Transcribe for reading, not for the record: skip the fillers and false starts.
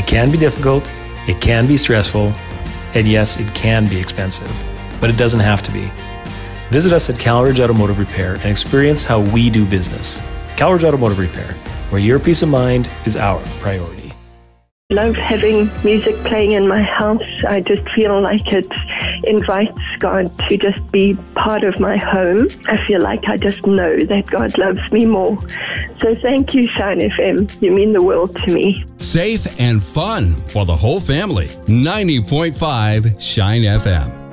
It can be difficult, it can be stressful, and yes, it can be expensive, but it doesn't have to be. Visit us at Calridge Automotive Repair and experience how we do business. Calridge Automotive Repair, where your peace of mind is our priority. I love having music playing in my house. I just feel like it invites God to just be part of my home. I feel like I just know that God loves me more. So thank you, Shine FM. You mean the world to me. Safe and fun for the whole family. 90.5 Shine FM.